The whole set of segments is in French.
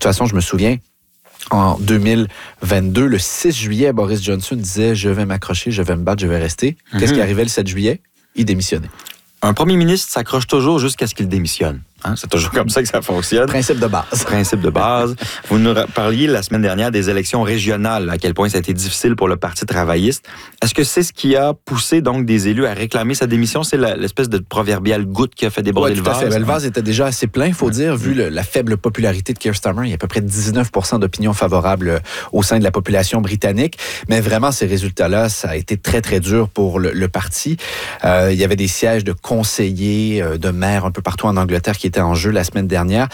façon, je me souviens, en 2022, le 6 juillet, Boris Johnson disait « Je vais m'accrocher, je vais me battre, je vais rester ». Qu'est-ce qui arrivait le 7 juillet? Il démissionnait. Un premier ministre s'accroche toujours jusqu'à ce qu'il démissionne. Hein? C'est toujours comme ça que ça fonctionne. Principe de base. Principe de base. Vous nous parliez la semaine dernière des élections régionales, à quel point ça a été difficile pour le Parti travailliste. Est-ce que c'est ce qui a poussé donc des élus à réclamer sa démission? C'est l'espèce de proverbiale goutte qui a fait déborder le vase? Le vase était déjà assez plein, il faut dire, vu la faible popularité de Keir Starmer. Il y a à peu près 19% d'opinion favorable au sein de la population britannique. Mais vraiment, ces résultats-là, ça a été très, très dur pour le parti. Il y avait des sièges de conseillers, de maires un peu partout en Angleterre qui étaient en jeu la semaine dernière.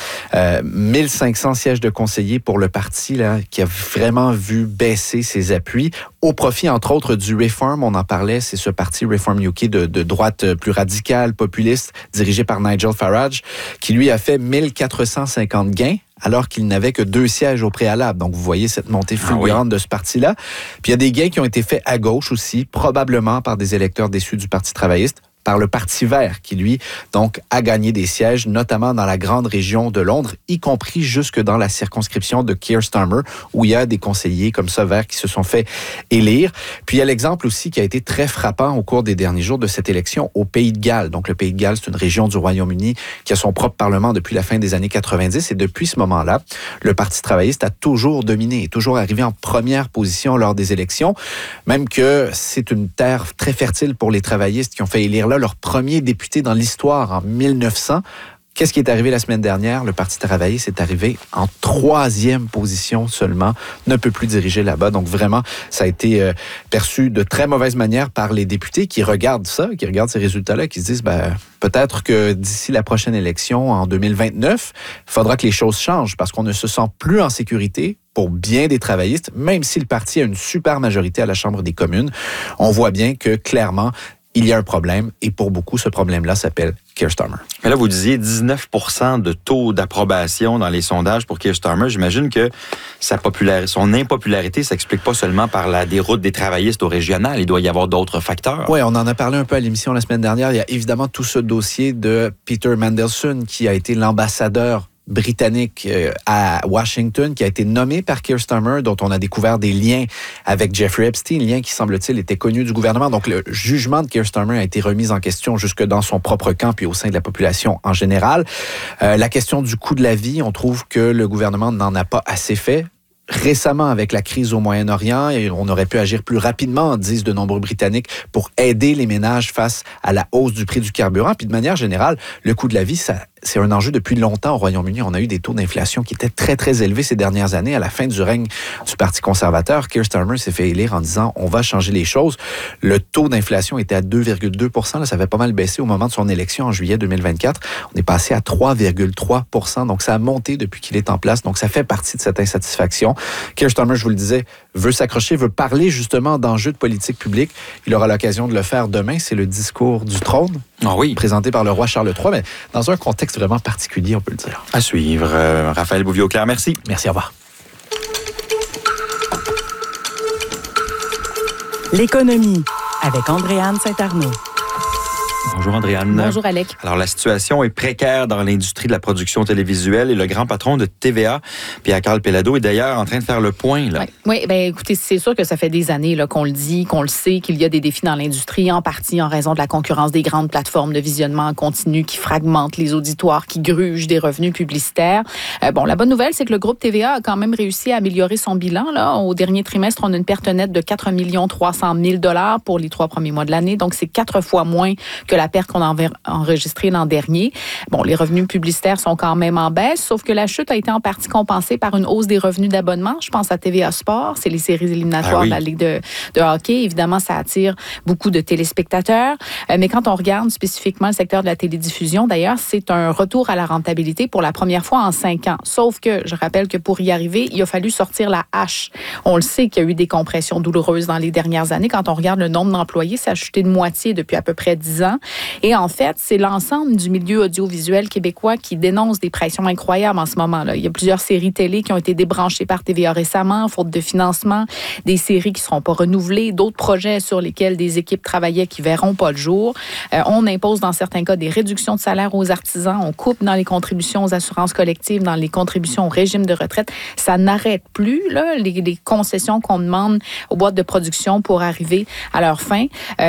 1500 sièges de conseillers pour le parti là, qui a vraiment vu baisser ses appuis au profit, entre autres, du Reform. On en parlait, c'est ce parti Reform UK de droite plus radicale, populiste, dirigé par Nigel Farage, qui lui a fait 1450 gains, alors qu'il n'avait que 2 sièges au préalable. Donc, vous voyez cette montée fulgurante de ce parti-là. Puis, il y a des gains qui ont été faits à gauche aussi, probablement par des électeurs déçus du Parti travailliste, par le Parti vert, qui, lui, donc, a gagné des sièges, notamment dans la grande région de Londres, y compris jusque dans la circonscription de Keir Starmer, où il y a des conseillers comme ça, verts, qui se sont fait élire. Puis, il y a l'exemple aussi qui a été très frappant au cours des derniers jours de cette élection au Pays de Galles. Donc, le Pays de Galles, c'est une région du Royaume-Uni qui a son propre parlement depuis la fin des années 90. Et depuis ce moment-là, le Parti travailliste a toujours dominé, est toujours arrivé en première position lors des élections, même que c'est une terre très fertile pour les travaillistes qui ont fait élire leur premier député dans l'histoire en 1900. Qu'est-ce qui est arrivé la semaine dernière? Le Parti travailliste est arrivé en 3e position seulement, ne peut plus diriger là-bas. Donc vraiment, ça a été perçu de très mauvaise manière par les députés qui regardent ça, qui regardent ces résultats-là, qui se disent peut-être que d'ici la prochaine élection, en 2029, il faudra que les choses changent parce qu'on ne se sent plus en sécurité pour bien des travaillistes, même si le parti a une super majorité à la Chambre des communes. On voit bien que clairement, il y a un problème, et pour beaucoup, ce problème-là s'appelle Keir Starmer. Mais là, vous disiez 19% de taux d'approbation dans les sondages pour Keir Starmer. J'imagine que son impopularité ne s'explique pas seulement par la déroute des travaillistes au régional. Il doit y avoir d'autres facteurs. Oui, on en a parlé un peu à l'émission la semaine dernière. Il y a évidemment tout ce dossier de Peter Mandelson, qui a été l'ambassadeur britannique à Washington, qui a été nommé par Keir Starmer, dont on a découvert des liens avec Jeffrey Epstein, liens qui, semble-t-il, étaient connus du gouvernement. Donc, le jugement de Keir Starmer a été remis en question jusque dans son propre camp, puis au sein de la population en général. La question du coût de la vie, on trouve que le gouvernement n'en a pas assez fait. Récemment, avec la crise au Moyen-Orient, on aurait pu agir plus rapidement, disent de nombreux Britanniques, pour aider les ménages face à la hausse du prix du carburant. Puis de manière générale, le coût de la vie, c'est un enjeu depuis longtemps au Royaume-Uni. On a eu des taux d'inflation qui étaient très, très élevés ces dernières années. À la fin du règne du Parti conservateur, Keir Starmer s'est fait élire en disant « on va changer les choses ». Le taux d'inflation était à 2,2 %. Là, ça avait pas mal baissé au moment de son élection en juillet 2024. On est passé à 3,3 %. Donc, ça a monté depuis qu'il est en place. Donc, ça fait partie de cette insatisfaction. Keir Starmer, je vous le disais, veut s'accrocher, veut parler justement d'enjeux de politique publique. Il aura l'occasion de le faire demain. C'est le discours du trône, présenté par le roi Charles III, mais dans un contexte vraiment particulier, on peut le dire. À suivre. Raphaël Bouvier-Auclair, merci. Merci, au revoir. L'économie avec Andréanne Saint-Arnaud. Bonjour Andréanne. Bonjour Alec. Alors la situation est précaire dans l'industrie de la production télévisuelle et le grand patron de TVA, Pierre-Carl Péladeau, est d'ailleurs en train de faire le point. Là. Oui, bien écoutez, c'est sûr que ça fait des années là, qu'on le dit, qu'on le sait, qu'il y a des défis dans l'industrie, en partie en raison de la concurrence des grandes plateformes de visionnement en continu qui fragmentent les auditoires, qui grugent des revenus publicitaires. La bonne nouvelle, c'est que le groupe TVA a quand même réussi à améliorer son bilan. Là. Au dernier trimestre, on a une perte nette de 4 300 000 $ pour les 3 premiers mois de l'année. Donc, c'est 4 fois moins que la perte qu'on a enregistrée l'an dernier. Les revenus publicitaires sont quand même en baisse, sauf que la chute a été en partie compensée par une hausse des revenus d'abonnement. Je pense à TVA Sport, c'est les séries éliminatoires de la Ligue de hockey. Évidemment, ça attire beaucoup de téléspectateurs. Mais quand on regarde spécifiquement le secteur de la télédiffusion, d'ailleurs, c'est un retour à la rentabilité pour la première fois en 5 ans. Sauf que, je rappelle que pour y arriver, il a fallu sortir la hache. On le sait qu'il y a eu des compressions douloureuses dans les dernières années. Quand on regarde le nombre d'employés, ça a chuté de moitié depuis à peu près 10 ans. Et en fait, c'est l'ensemble du milieu audiovisuel québécois qui dénonce des pressions incroyables en ce moment-là. Il y a plusieurs séries télé qui ont été débranchées par TVA récemment, faute de financement, des séries qui ne seront pas renouvelées, d'autres projets sur lesquels des équipes travaillaient qui ne verront pas le jour. On impose dans certains cas des réductions de salaire aux artisans, on coupe dans les contributions aux assurances collectives, dans les contributions au régime de retraite. Ça n'arrête plus, là, les concessions qu'on demande aux boîtes de production pour arriver à leur fin.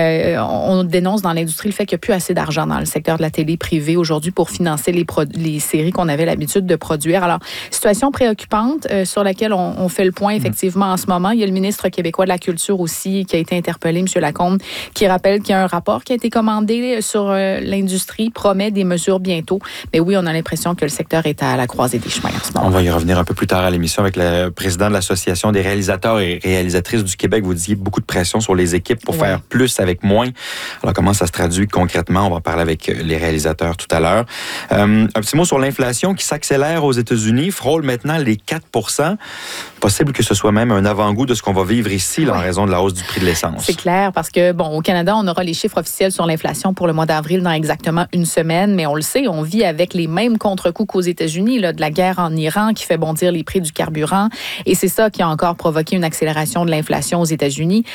On dénonce dans l'industrie le fait qu'il n'y a plus assez d'argent dans le secteur de la télé privée aujourd'hui pour financer les séries qu'on avait l'habitude de produire. Alors, situation préoccupante sur laquelle on fait le point effectivement en ce moment. Il y a le ministre québécois de la Culture aussi qui a été interpellé, M. Lacombe, qui rappelle qu'il y a un rapport qui a été commandé sur l'industrie, promet des mesures bientôt. Mais oui, on a l'impression que le secteur est à la croisée des chemins en ce moment. On va y revenir un peu plus tard à l'émission avec le président de l'Association des réalisateurs et réalisatrices du Québec. Vous disiez beaucoup de pression sur les équipes pour faire plus avec moins. Alors, comment ça se traduit concrètement? On va parler avec les réalisateurs tout à l'heure. Un petit mot sur l'inflation qui s'accélère aux États-Unis, frôle maintenant les 4 %. Possible que ce soit même un avant-goût de ce qu'on va vivre ici là, en raison de la hausse du prix de l'essence. C'est clair, parce que, bon, au Canada, on aura les chiffres officiels sur l'inflation pour le mois d'avril dans exactement une semaine, mais on le sait, on vit avec les mêmes contre-coups qu'aux États-Unis, là, de la guerre en Iran qui fait bondir les prix du carburant, et c'est ça qui a encore provoqué une accélération de l'inflation aux États-Unis.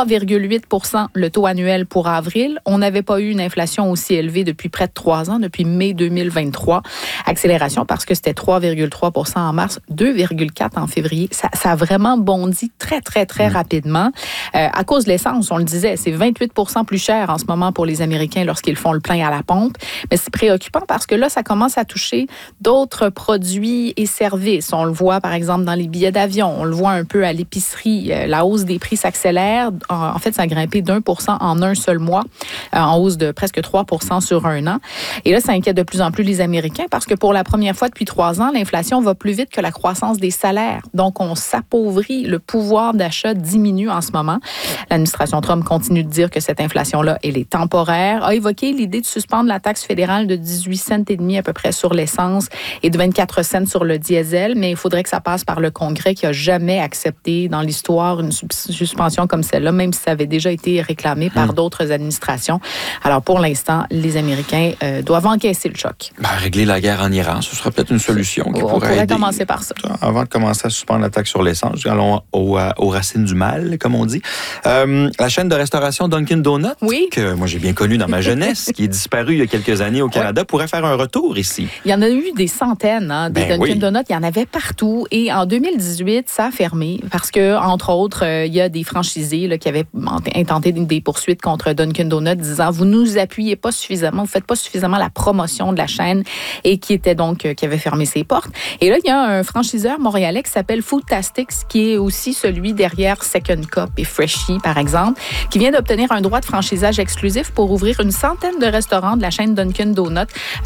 3,8 % le taux annuel pour avril. On n'avait pas eu une inflation aussi élevée depuis près de 3 ans, depuis mai 2023. Accélération parce que c'était 3,3 % en mars, 2,4 en février. Ça a vraiment bondi très, très, très rapidement. À cause de l'essence, on le disait, c'est 28 % plus cher en ce moment pour les Américains lorsqu'ils font le plein à la pompe. Mais c'est préoccupant parce que là, ça commence à toucher d'autres produits et services. On le voit, par exemple, dans les billets d'avion. On le voit un peu à l'épicerie. La hausse des prix s'accélère. En fait, ça a grimpé d'1 % en un seul mois, en hausse de presque 3 % sur un an. Et là, ça inquiète de plus en plus les Américains parce que pour la première fois depuis 3 ans, l'inflation va plus vite que la croissance des salaires. Donc, on s'appauvrit. Le pouvoir d'achat diminue en ce moment. L'administration Trump continue de dire que cette inflation-là, elle est temporaire. A évoqué l'idée de suspendre la taxe fédérale de 18 cents et demi à peu près sur l'essence et de 24 cents sur le diesel, mais il faudrait que ça passe par le Congrès qui n'a jamais accepté dans l'histoire une suspension comme celle-là, même si ça avait déjà été réclamé par d'autres administrations. Alors, pour l'instant, les Américains doivent encaisser le choc. Régler la guerre en Iran, ce sera peut-être une solution qui pourrait aider. Commencer par ça. Avant de commencer à suspendre la taxe sur l'essence, allons aux racines du mal, comme on dit. La chaîne de restauration Dunkin' Donuts, que moi j'ai bien connue dans ma jeunesse, qui est disparue il y a quelques années au Canada, pourrait faire un retour ici. Il y en a eu des centaines, des Dunkin' Donuts. Il y en avait partout. Et en 2018, ça a fermé parce que, entre autres, il y a des franchisés là, qui avaient intenté des poursuites contre Dunkin' Donuts disant vous nous appuyez pas suffisamment, vous faites pas suffisamment la promotion de la chaîne et qui avait fermé ses portes. Et là, il y a un franchiseur montréalais qui s'appelle Foodtastics, qui est aussi celui derrière Second Cup et Freshie, par exemple, qui vient d'obtenir un droit de franchisage exclusif pour ouvrir une centaine de restaurants de la chaîne Dunkin' Donuts.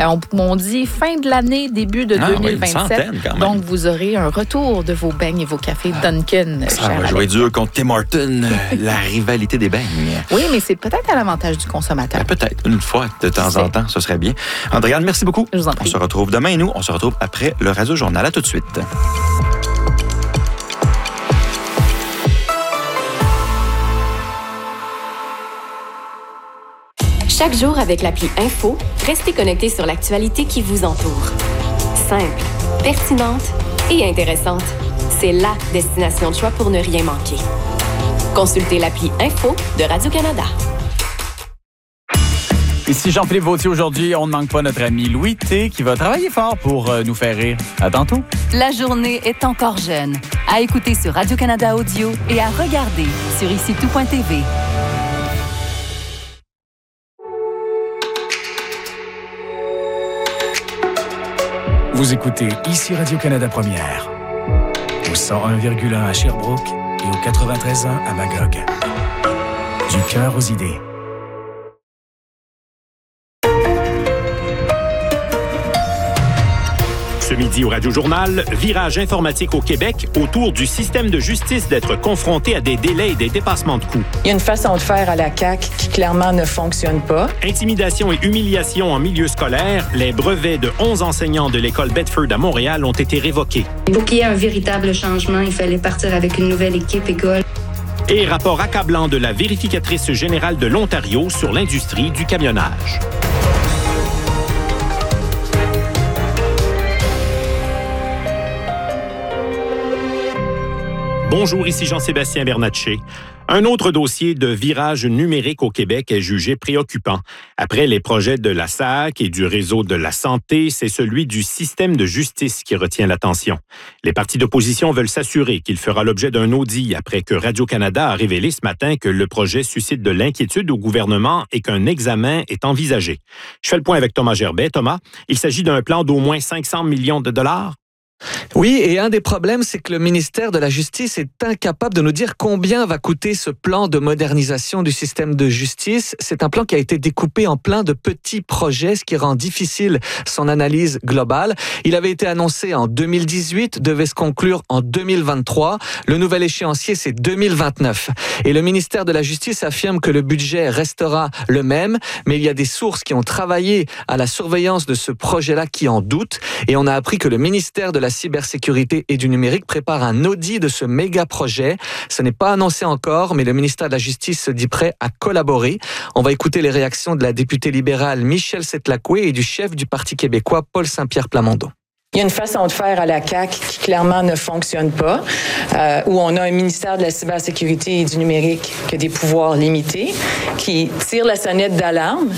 On dit fin de l'année, début de 2027. Donc, vous aurez un retour de vos beignes et vos cafés Dunkin'. Ça va jouer dur contre Tim Hortons, la rivalité des beignes. Oui, mais c'est peut-être à l'avantage du consommateur. Peut-être, une fois de temps en temps, ce serait bien. Andréane, merci beaucoup. Je vous en prie. On se retrouve demain et nous, on se retrouve après le Radio Journal. À tout de suite. Chaque jour avec l'appli Info, restez connectés sur l'actualité qui vous entoure. Simple, pertinente et intéressante. C'est la destination de choix pour ne rien manquer. Consultez l'appli Info de Radio-Canada. Ici Jean-Philippe Vautier. Aujourd'hui, on ne manque pas notre ami Louis T qui va travailler fort pour nous faire rire. À tantôt. La journée est encore jeune. À écouter sur Radio-Canada Audio et à regarder sur IciTout.tv. Vous écoutez ici Radio-Canada Première, au 101,1 à Sherbrooke et au 93.1 à Magog. Du cœur aux idées. Ce midi au Radio Journal, virage informatique au Québec autour du système de justice d'être confronté à des délais et des dépassements de coûts. Il y a une façon de faire à la CAQ qui clairement ne fonctionne pas. Intimidation et humiliation en milieu scolaire, les brevets de 11 enseignants de l'école Bedford à Montréal ont été révoqués. Pour qu'il y ait un véritable changement, il fallait partir avec une nouvelle équipe école. Et rapport accablant de la vérificatrice générale de l'Ontario sur l'industrie du camionnage. Bonjour, ici Jean-Sébastien Bernatchez. Un autre dossier de virage numérique au Québec est jugé préoccupant. Après les projets de la SAC et du réseau de la santé, c'est celui du système de justice qui retient l'attention. Les partis d'opposition veulent s'assurer qu'il fera l'objet d'un audit après que Radio-Canada a révélé ce matin que le projet suscite de l'inquiétude au gouvernement et qu'un examen est envisagé. Je fais le point avec Thomas Gerbet. Thomas, il s'agit d'un plan d'au moins 500 millions de dollars. Oui, et un des problèmes, c'est que le ministère de la Justice est incapable de nous dire combien va coûter ce plan de modernisation du système de justice. C'est un plan qui a été découpé en plein de petits projets, ce qui rend difficile son analyse globale. Il avait été annoncé en 2018, devait se conclure en 2023. Le nouvel échéancier, c'est 2029. Et le ministère de la Justice affirme que le budget restera le même, mais il y a des sources qui ont travaillé à la surveillance de ce projet-là qui en doutent. Et on a appris que le ministère de la cybersécurité et du numérique prépare un audit de ce méga projet. Ce n'est pas annoncé encore, mais le ministère de la Justice se dit prêt à collaborer. On va écouter les réactions de la députée libérale Michel Setlakoué et du chef du Parti québécois Paul Saint-Pierre Plamondon. Il y a une façon de faire à la CAQ qui clairement ne fonctionne pas, où on a un ministère de la cybersécurité et du numérique qui a des pouvoirs limités, qui tire la sonnette d'alarme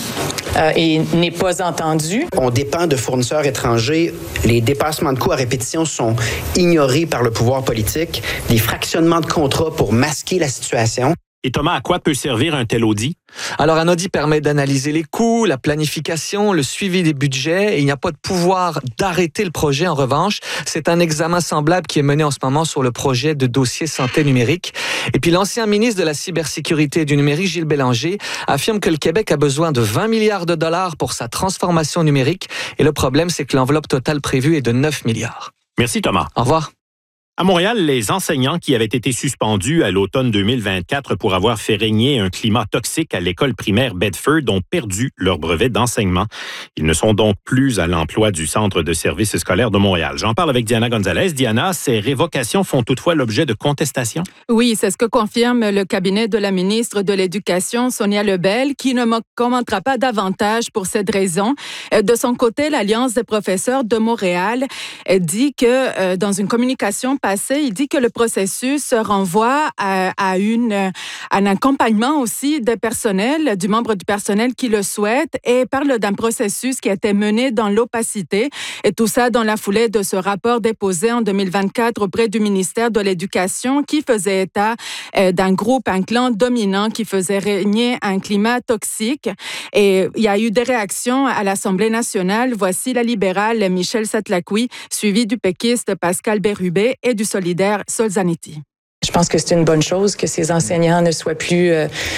et n'est pas entendu. On dépend de fournisseurs étrangers. Les dépassements de coûts à répétition sont ignorés par le pouvoir politique. Des fractionnements de contrats pour masquer la situation. Et Thomas, à quoi peut servir un tel audit? Alors, un audit permet d'analyser les coûts, la planification, le suivi des budgets. Et il n'y a pas de pouvoir d'arrêter le projet. En revanche, c'est un examen semblable qui est mené en ce moment sur le projet de dossier santé numérique. Et puis, l'ancien ministre de la cybersécurité et du numérique, Gilles Bélanger, affirme que le Québec a besoin de 20 milliards de dollars pour sa transformation numérique. Et le problème, c'est que l'enveloppe totale prévue est de 9 milliards. Merci, Thomas. Au revoir. À Montréal, les enseignants qui avaient été suspendus à l'automne 2024 pour avoir fait régner un climat toxique à l'école primaire Bedford ont perdu leur brevet d'enseignement. Ils ne sont donc plus à l'emploi du Centre de services scolaires de Montréal. J'en parle avec Diana Gonzalez. Diana, ces révocations font toutefois l'objet de contestations? Oui, c'est ce que confirme le cabinet de la ministre de l'Éducation, Sonia Lebel, qui ne commentera pas davantage pour cette raison. De son côté, l'Alliance des professeurs de Montréal dit que dans une communication il dit que le processus renvoie à un accompagnement aussi des personnels, du membre du personnel qui le souhaite, et parle d'un processus qui a été mené dans l'opacité. Et tout ça dans la foulée de ce rapport déposé en 2024 auprès du ministère de l'Éducation qui faisait état d'un groupe, un clan dominant qui faisait régner un climat toxique. Et il y a eu des réactions à l'Assemblée nationale. Voici la libérale Michel Setlakoué, suivie du péquiste Pascal Bérubé et du solidaire Sol Zanetti. Je pense que c'est une bonne chose que ces enseignants ne soient plus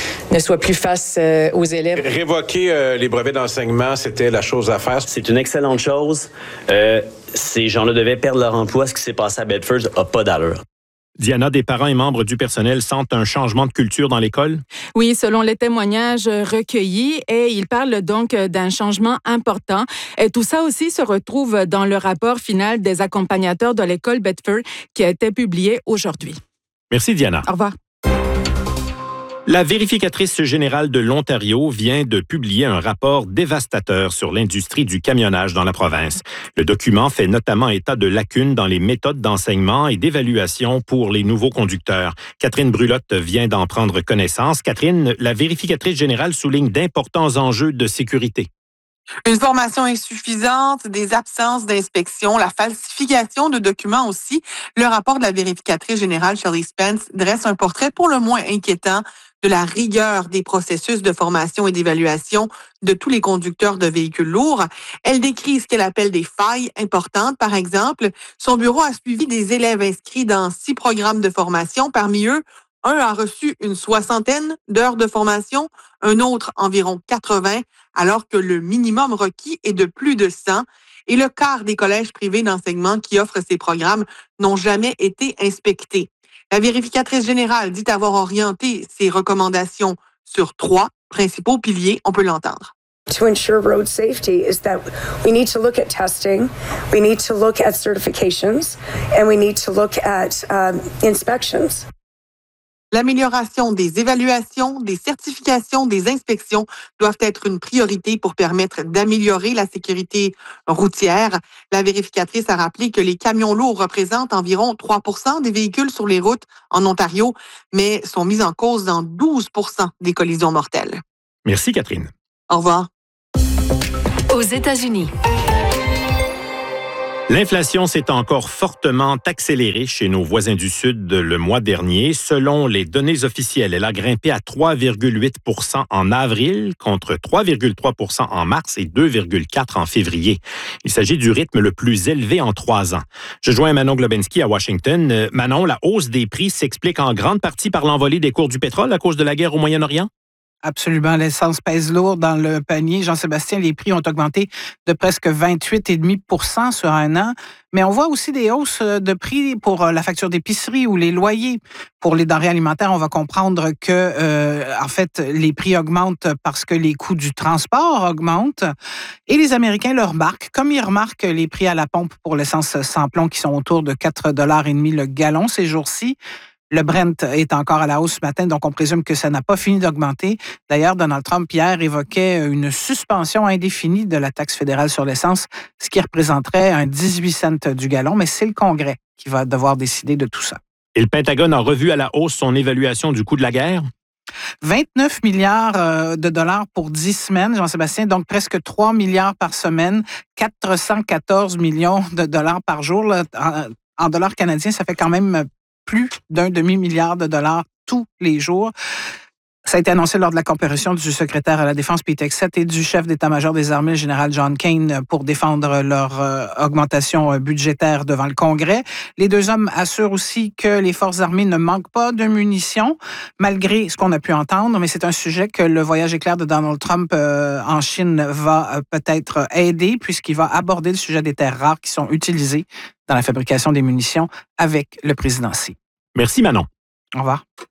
face aux élèves. Révoquer les brevets d'enseignement, c'était la chose à faire. C'est une excellente chose. Ces gens-là devaient perdre leur emploi. Ce qui s'est passé à Bedford n'a pas d'allure. Diana, des parents et membres du personnel sentent un changement de culture dans l'école? Oui, selon les témoignages recueillis, et ils parlent donc d'un changement important. Et tout ça aussi se retrouve dans le rapport final des accompagnateurs de l'école Bedford qui a été publié aujourd'hui. Merci, Diana. Au revoir. La vérificatrice générale de l'Ontario vient de publier un rapport dévastateur sur l'industrie du camionnage dans la province. Le document fait notamment état de lacunes dans les méthodes d'enseignement et d'évaluation pour les nouveaux conducteurs. Catherine Brulotte vient d'en prendre connaissance. Catherine, la vérificatrice générale souligne d'importants enjeux de sécurité. Une formation insuffisante, des absences d'inspection, la falsification de documents aussi. Le rapport de la vérificatrice générale Shelley Spence dresse un portrait pour le moins inquiétant de la rigueur des processus de formation et d'évaluation de tous les conducteurs de véhicules lourds. Elle décrit ce qu'elle appelle des failles importantes. Par exemple, son bureau a suivi des élèves inscrits dans 6 programmes de formation. Parmi eux, un a reçu une 60aine d'heures de formation, un autre environ 80, alors que le minimum requis est de plus de 100. Et le quart des collèges privés d'enseignement qui offrent ces programmes n'ont jamais été inspectés. La vérificatrice générale dit avoir orienté ses recommandations sur 3 principaux piliers. On peut l'entendre. To ensure road safety is that we need to look at testing, we need to look at certifications, and we need to look at inspections. L'amélioration des évaluations, des certifications, des inspections doivent être une priorité pour permettre d'améliorer la sécurité routière. La vérificatrice a rappelé que les camions lourds représentent environ 3% des véhicules sur les routes en Ontario, mais sont mis en cause dans 12% des collisions mortelles. Merci, Catherine. Au revoir. Aux États-Unis. L'inflation s'est encore fortement accélérée chez nos voisins du Sud le mois dernier. Selon les données officielles, elle a grimpé à 3,8% en avril contre 3,3% en mars et 2,4% en février. Il s'agit du rythme le plus élevé en 3 ans. Je joins Manon Globensky à Washington. Manon, la hausse des prix s'explique en grande partie par l'envolée des cours du pétrole à cause de la guerre au Moyen-Orient? Absolument. L'essence pèse lourd dans le panier. Jean-Sébastien, les prix ont augmenté de presque 28,5% sur un an. Mais on voit aussi des hausses de prix pour la facture d'épicerie ou les loyers. Pour les denrées alimentaires, on va comprendre que, en fait, les prix augmentent parce que les coûts du transport augmentent. Et les Américains le remarquent, comme ils remarquent les prix à la pompe pour l'essence sans plomb qui sont autour de 4,5 $ le gallon ces jours-ci. Le Brent est encore à la hausse ce matin, donc on présume que ça n'a pas fini d'augmenter. D'ailleurs, Donald Trump, hier, évoquait une suspension indéfinie de la taxe fédérale sur l'essence, ce qui représenterait un 18 cents du gallon, mais c'est le Congrès qui va devoir décider de tout ça. Et le Pentagone a revu à la hausse son évaluation du coût de la guerre? 29 milliards de dollars pour 10 semaines, Jean-Sébastien, donc presque 3 milliards par semaine, 414 millions de dollars par jour. Là, en dollars canadiens, ça fait quand même plus d'un demi-milliard de dollars tous les jours. Ça a été annoncé lors de la comparution du secrétaire à la Défense, Pete Hegseth, et du chef d'état-major des armées, le général John Kane, pour défendre leur augmentation budgétaire devant le Congrès. Les deux hommes assurent aussi que les forces armées ne manquent pas de munitions, malgré ce qu'on a pu entendre, mais c'est un sujet que le voyage éclair de Donald Trump en Chine va peut-être aider, puisqu'il va aborder le sujet des terres rares qui sont utilisées dans la fabrication des munitions avec le président Xi. Merci, Manon. Au revoir.